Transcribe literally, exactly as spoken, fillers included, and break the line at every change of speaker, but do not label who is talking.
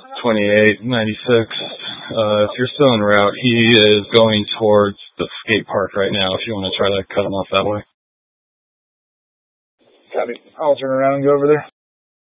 twenty-eight ninety-six. Uh, if you're still en route, he is going towards the skate park right now if you want to try to cut him off that way.
Copy. I'll turn around and go over there.